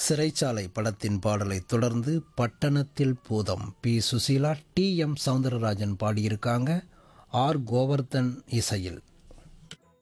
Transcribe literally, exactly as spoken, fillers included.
சிறைச்சாலை படத்தின் பாடலை தொடர்ந்து பட்டணத்தில் பூதம் B Susheela D M Soundararajan பாடியிருக்காங்க. ஆர் கோவர்தன் இசையில்.